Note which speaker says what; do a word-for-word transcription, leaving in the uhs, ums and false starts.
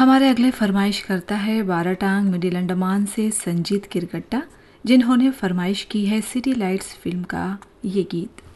Speaker 1: हमारे अगले फरमाइश करता है बाराटांग मिडिल अंडमान से संजीत किरगट्टा, जिन्होंने फरमाइश की है सिटी लाइट्स फिल्म का ये गीत।